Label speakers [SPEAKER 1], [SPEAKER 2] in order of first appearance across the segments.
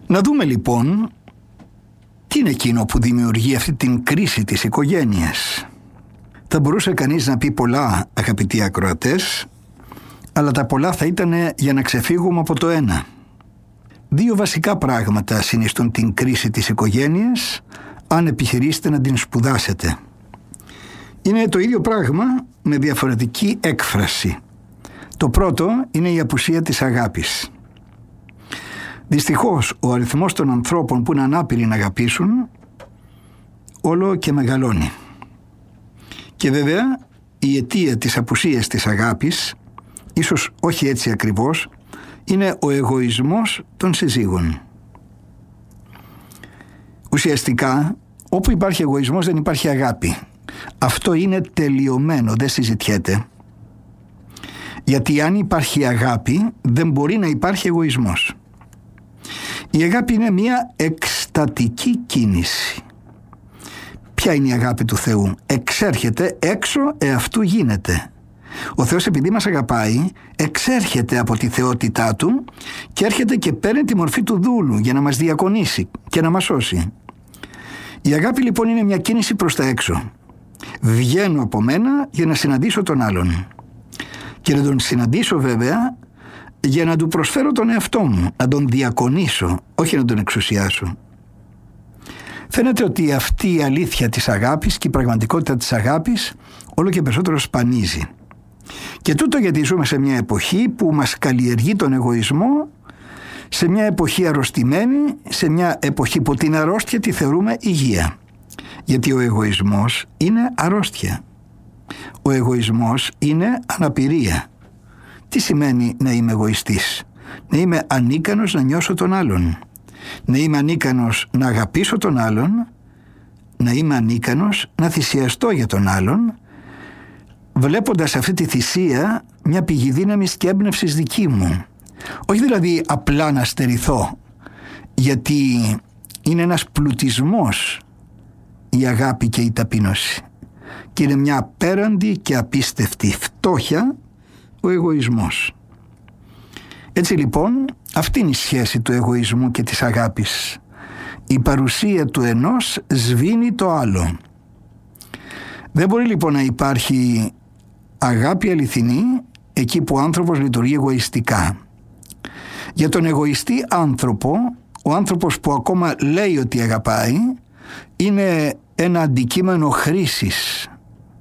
[SPEAKER 1] Να δούμε λοιπόν τι είναι εκείνο που δημιουργεί αυτή την κρίση της οικογένειας. Θα μπορούσε κανείς να πει πολλά, αγαπητοί ακροατές, αλλά τα πολλά θα ήταν για να ξεφύγουμε από το ένα. Δύο βασικά πράγματα συνιστούν την κρίση της οικογένειας, αν επιχειρήσετε να την σπουδάσετε. Είναι το ίδιο πράγμα με διαφορετική έκφραση. Το πρώτο είναι η απουσία της αγάπης. Δυστυχώς, ο αριθμός των ανθρώπων που είναι ανάπηροι να αγαπήσουν όλο και μεγαλώνει. Και βέβαια η αιτία της απουσίας της αγάπης, ίσως όχι έτσι ακριβώς, είναι ο εγωισμός των συζύγων. Ουσιαστικά, όπου υπάρχει εγωισμός δεν υπάρχει αγάπη. Αυτό είναι τελειωμένο, δεν συζητιέται. Γιατί αν υπάρχει αγάπη, δεν μπορεί να υπάρχει εγωισμός. Η αγάπη είναι μια εκστατική κίνηση. Ποια είναι η αγάπη του Θεού? Εξέρχεται έξω εαυτού γίνεται. Ο Θεός, επειδή μας αγαπάει, εξέρχεται από τη θεότητά Του και έρχεται και παίρνει τη μορφή του δούλου για να μας διακονήσει και να μας σώσει. Η αγάπη λοιπόν είναι μια κίνηση προς τα έξω. Βγαίνω από μένα για να συναντήσω τον άλλον. Και να τον συναντήσω βέβαια για να του προσφέρω τον εαυτό μου, να τον διακονήσω, όχι να τον εξουσιάσω. Φαίνεται ότι αυτή η αλήθεια της αγάπης και η πραγματικότητα της αγάπης όλο και περισσότερο σπανίζει. Και τούτο γιατί ζούμε σε μια εποχή που μας καλλιεργεί τον εγωισμό, σε μια εποχή αρρωστημένη, σε μια εποχή που την αρρώστια τη θεωρούμε υγεία. Γιατί ο εγωισμός είναι αρρώστια. Ο εγωισμός είναι αναπηρία. Τι σημαίνει να είμαι εγωιστής? Να είμαι ανίκανος να νιώσω τον άλλον. Να είμαι ανίκανος να αγαπήσω τον άλλον. Να είμαι ανίκανος να θυσιαστώ για τον άλλον, βλέποντας αυτή τη θυσία μια πηγή δύναμης και έμπνευσης δική μου. Όχι δηλαδή απλά να στερηθώ, γιατί είναι ένας πλουτισμός η αγάπη και η ταπείνωση. Και είναι μια απέραντη και απίστευτη φτώχεια ο εγωισμός. Έτσι λοιπόν, αυτή είναι η σχέση του εγωισμού και της αγάπης. Η παρουσία του ενός σβήνει το άλλο. Δεν μπορεί λοιπόν να υπάρχει αγάπη αληθινή εκεί που ο άνθρωπος λειτουργεί εγωιστικά. Για τον εγωιστή άνθρωπο, ο άνθρωπος που ακόμα λέει ότι αγαπάει, είναι ένα αντικείμενο χρήσης.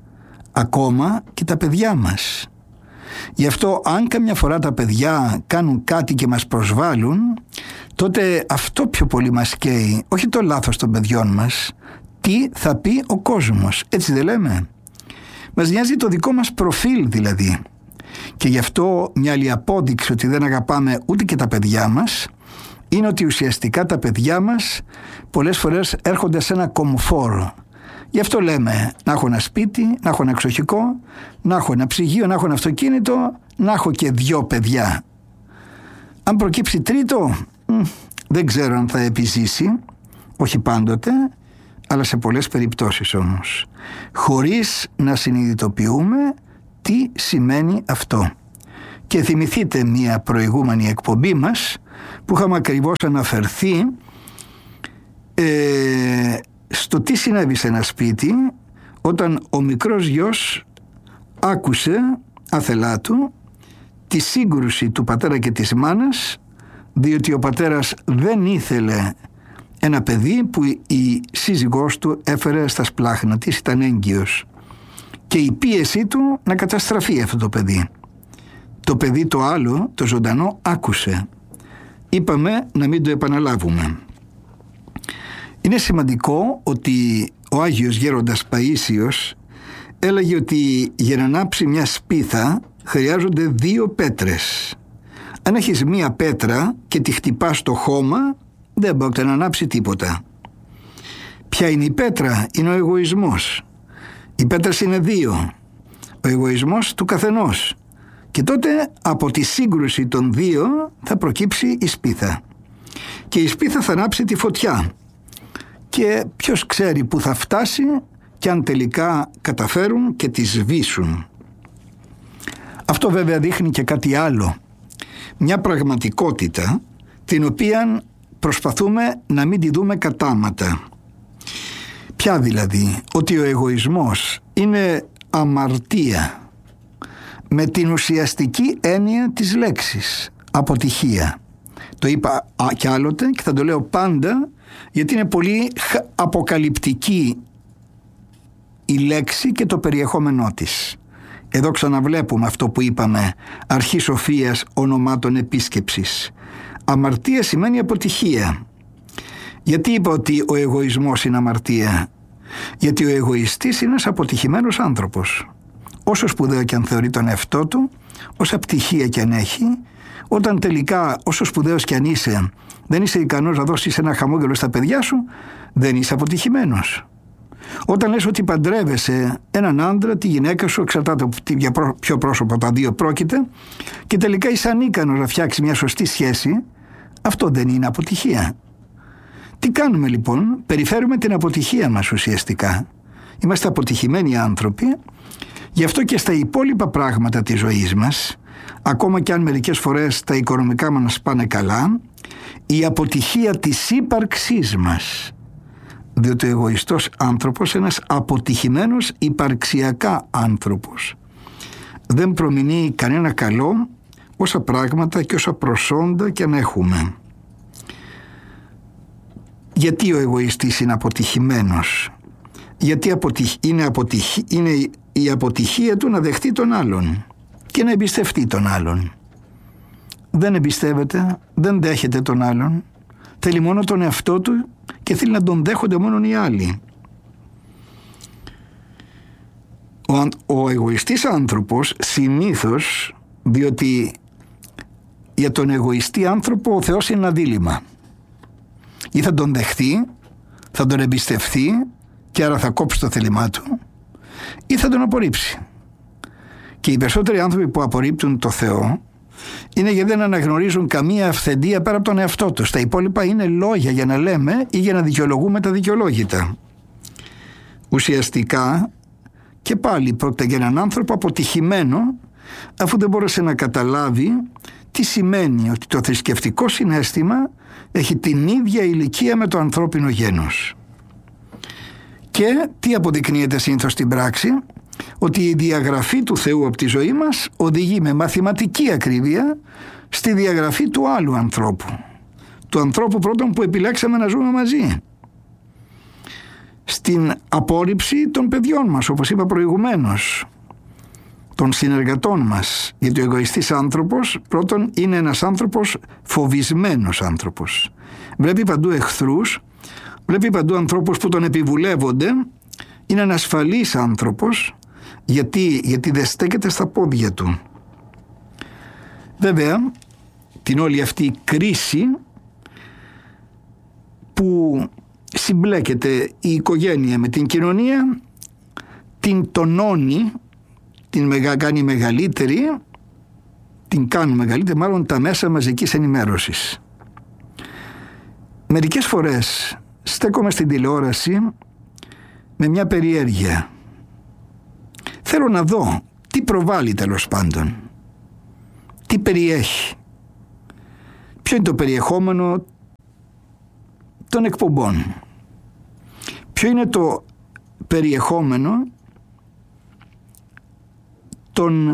[SPEAKER 1] Ακόμα και τα παιδιά μας. Γι' αυτό αν καμιά φορά τα παιδιά κάνουν κάτι και μας προσβάλλουν, τότε αυτό πιο πολύ μας καίει, όχι το λάθος των παιδιών μας. Τι θα πει ο κόσμος, έτσι δεν λέμε? Μας νοιάζει το δικό μας προφίλ δηλαδή. Και γι' αυτό μια άλλη απόδειξη ότι δεν αγαπάμε ούτε και τα παιδιά μας είναι ότι ουσιαστικά τα παιδιά μας πολλές φορές έρχονται σε ένα κομφόρ. Γι' αυτό λέμε να έχω ένα σπίτι, να έχω ένα εξοχικό, να έχω ένα ψυγείο, να έχω ένα αυτοκίνητο, να έχω και 2 παιδιά. Αν προκύψει τρίτο, δεν ξέρω αν θα επιζήσει, όχι πάντοτε, αλλά σε πολλές περιπτώσεις όμως, χωρίς να συνειδητοποιούμε τι σημαίνει αυτό. Και θυμηθείτε μια προηγούμενη εκπομπή μας που είχαμε ακριβώς αναφερθεί στο τι συνέβη σε ένα σπίτι όταν ο μικρός γιος άκουσε άθελά του τη σύγκρουση του πατέρα και της μάνας, διότι ο πατέρας δεν ήθελε ένα παιδί που η σύζυγός του έφερε στα σπλάχνα της, ήταν έγκυος, και η πίεσή του να καταστραφεί αυτό το παιδί. Το παιδί το άλλο, το ζωντανό, άκουσε. Είπαμε να μην το επαναλάβουμε. Είναι σημαντικό ότι ο Άγιος Γέροντας Παΐσιος έλεγε ότι για να ανάψει μια σπίθα χρειάζονται 2 πέτρες. Αν έχεις μία πέτρα και τη χτυπάς στο χώμα, δεν πρόκειται να ανάψει τίποτα. Ποια είναι η πέτρα? Είναι ο εγωισμός. Οι πέτρες είναι 2. Ο εγωισμός του καθενός. Και τότε από τη σύγκρουση των 2 θα προκύψει η σπίθα. Και η σπίθα θα ανάψει τη φωτιά. Και ποιος ξέρει που θα φτάσει και αν τελικά καταφέρουν και τη σβήσουν. Αυτό βέβαια δείχνει και κάτι άλλο. Μια πραγματικότητα την οποία προσπαθούμε να μην τη δούμε κατάματα. Ποια δηλαδή? Ότι ο εγωισμός είναι αμαρτία με την ουσιαστική έννοια της λέξης, αποτυχία. Το είπα κι άλλοτε και θα το λέω πάντα, γιατί είναι πολύ αποκαλυπτική η λέξη και το περιεχόμενό της. Εδώ ξαναβλέπουμε αυτό που είπαμε, αρχή σοφίας ονομάτων επίσκεψης. Αμαρτία σημαίνει αποτυχία. Γιατί είπα ότι ο εγωισμός είναι αμαρτία? Γιατί ο εγωιστής είναι ένας αποτυχημένος άνθρωπος. Όσο σπουδαίο και αν θεωρεί τον εαυτό του, όσα πτυχία και αν έχει, όταν τελικά όσο σπουδαίος και αν είσαι, δεν είσαι ικανός να δώσεις ένα χαμόγελο στα παιδιά σου, δεν είσαι αποτυχημένος. Όταν λες ότι παντρεύεσαι έναν άντρα, τη γυναίκα σου, εξαρτάται από για ποιο πρόσωπο τα δύο πρόκειται, και τελικά είσαι ανίκανος να φτιάξει μια σωστή σχέση, αυτό δεν είναι αποτυχία? Τι κάνουμε λοιπόν? Περιφέρουμε την αποτυχία μας ουσιαστικά. Είμαστε αποτυχημένοι άνθρωποι, γι' αυτό και στα υπόλοιπα πράγματα της ζωής μας, ακόμα και αν μερικές φορές τα οικονομικά μας πάνε καλά, η αποτυχία της ύπαρξής μας, διότι ο εγωιστός άνθρωπος, ένας αποτυχημένος υπαρξιακά άνθρωπος, δεν προμηνύει κανένα καλό όσα πράγματα και όσα προσόντα και αν έχουμε. Γιατί ο εγωιστής είναι αποτυχημένος? Γιατί είναι η αποτυχία του να δεχτεί τον άλλον και να εμπιστευτεί τον άλλον. Δεν εμπιστεύεται, δεν δέχεται τον άλλον, θέλει μόνο τον εαυτό του και θέλει να τον δέχονται μόνο οι άλλοι. Ο εγωιστής άνθρωπος συνήθως, διότι για τον εγωιστή άνθρωπο ο Θεός είναι ένα δίλημμα. Ή θα τον δεχτεί, θα τον εμπιστευτεί και άρα θα κόψει το θέλημά του, ή θα τον απορρίψει. Και οι περισσότεροι άνθρωποι που απορρίπτουν το Θεό είναι γιατί δεν αναγνωρίζουν καμία αυθεντία πέρα από τον εαυτό τους. Τα υπόλοιπα είναι λόγια για να λέμε ή για να δικαιολογούμε τα δικαιολόγητα. Ουσιαστικά και πάλι πρόκειται για έναν άνθρωπο αποτυχημένο, αφού δεν μπόρεσε να καταλάβει τι σημαίνει ότι το θρησκευτικό συναίσθημα έχει την ίδια ηλικία με το ανθρώπινο γένος. Και τι αποδεικνύεται συνήθως στην πράξη? Ότι η διαγραφή του Θεού από τη ζωή μας οδηγεί με μαθηματική ακρίβεια στη διαγραφή του άλλου ανθρώπου. Του ανθρώπου πρώτον που επιλέξαμε να ζούμε μαζί. Στην απόρριψη των παιδιών μας, όπως είπα προηγουμένως, των συνεργατών μας. Γιατί ο εγωιστής άνθρωπος πρώτον είναι ένας άνθρωπος φοβισμένος άνθρωπος. Βλέπει παντού εχθρούς, βλέπει παντού ανθρώπους που τον επιβουλεύονται, είναι ένας ασφαλής άνθρωπος, γιατί δεν στέκεται στα πόδια του. Βέβαια, την όλη αυτή κρίση που συμπλέκεται η οικογένεια με την κοινωνία, την τονώνει, την κάνει μεγαλύτερη, μάλλον τα μέσα μαζικής ενημέρωσης. Μερικές φορές στέκομαι στην τηλεόραση με μια περιέργεια. Θέλω να δω τι προβάλλει τέλος πάντων, τι περιέχει, ποιο είναι το περιεχόμενο των εκπομπών, ποιο είναι το περιεχόμενο των